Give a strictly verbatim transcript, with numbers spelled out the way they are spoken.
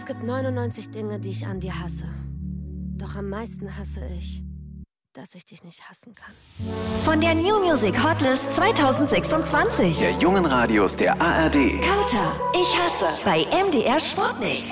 Es gibt neunundneunzig Dinge, die ich an dir hasse. Doch am meisten hasse ich, dass ich dich nicht hassen kann. Von der New Music Hotlist zwanzig sechsundzwanzig. Der jungen Radios der A R D. Kauter, ich hasse bei M D R Sputnik.